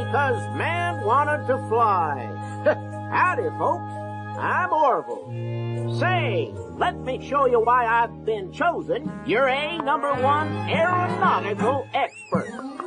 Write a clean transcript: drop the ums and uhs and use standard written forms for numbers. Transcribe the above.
because man wanted to fly. Howdy, folks. I'm Orville. Say, let me show you why I've been chosen your A #1 aeronautical expert.